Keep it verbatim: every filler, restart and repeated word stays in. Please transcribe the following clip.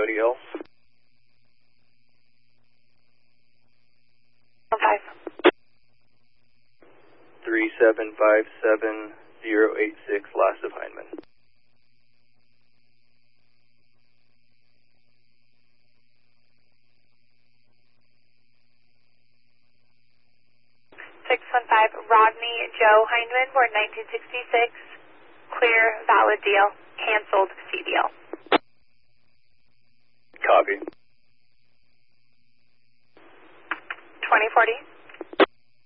anybody else? Five. Three seven five seven zero eight six, last of Heinemann. Six one five, Rodney Joe Heinemann, born nineteen sixty-six. Clear, valid deal. Canceled C D L. Copy. Twenty forty.